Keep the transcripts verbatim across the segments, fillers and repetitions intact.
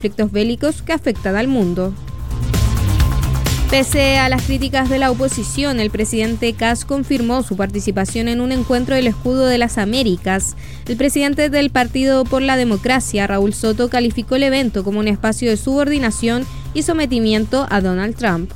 conflictos bélicos que afectan al mundo. Pese a las críticas de la oposición, el presidente Kast confirmó su participación en un encuentro del Escudo de las Américas. El presidente del Partido por la Democracia, Raúl Soto, calificó el evento como un espacio de subordinación y sometimiento a Donald Trump.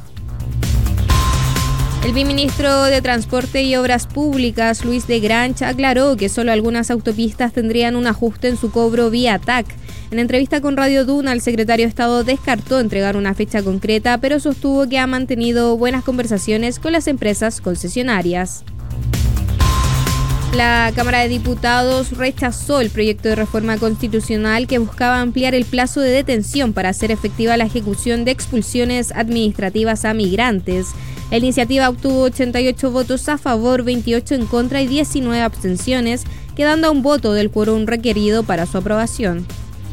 El viceministro de Transporte y Obras Públicas, Luis de Grange, aclaró que solo algunas autopistas tendrían un ajuste en su cobro vía T A C. En entrevista con Radio Duna, el secretario de Estado descartó entregar una fecha concreta, pero sostuvo que ha mantenido buenas conversaciones con las empresas concesionarias. La Cámara de Diputados rechazó el proyecto de reforma constitucional que buscaba ampliar el plazo de detención para hacer efectiva la ejecución de expulsiones administrativas a migrantes. La iniciativa obtuvo ochenta y ocho votos a favor, veintiocho en contra y diecinueve abstenciones, quedando a un voto del quórum requerido para su aprobación.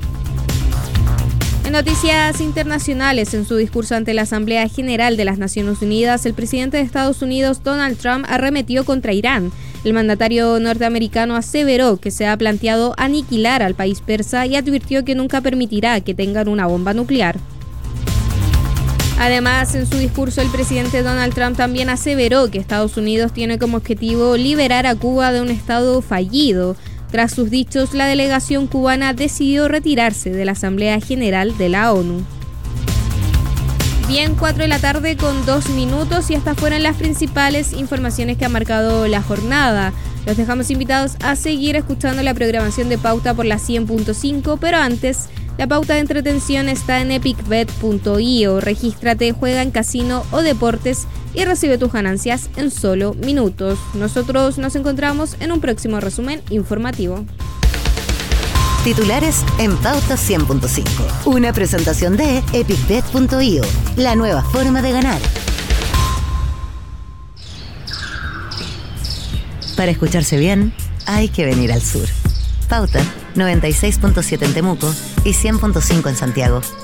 En noticias internacionales, en su discurso ante la Asamblea General de las Naciones Unidas, el presidente de Estados Unidos, Donald Trump, arremetió contra Irán. El mandatario norteamericano aseveró que se ha planteado aniquilar al país persa y advirtió que nunca permitirá que tengan una bomba nuclear. Además, en su discurso, el presidente Donald Trump también aseveró que Estados Unidos tiene como objetivo liberar a Cuba de un estado fallido. Tras sus dichos, la delegación cubana decidió retirarse de la Asamblea General de la ONU. Bien, cuatro de la tarde con dos minutos y estas fueron las principales informaciones que ha marcado la jornada. Los dejamos invitados a seguir escuchando la programación de Pauta por la cien punto cinco, pero antes, la pauta de entretención está en epic bet punto io. Regístrate, juega en casino o deportes y recibe tus ganancias en solo minutos. Nosotros nos encontramos en un próximo resumen informativo. Titulares en Pauta cien punto cinco. Una presentación de epic bet punto io, la nueva forma de ganar. Para escucharse bien, hay que venir al sur. Pauta noventa y seis punto siete en Temuco y cien punto cinco en Santiago.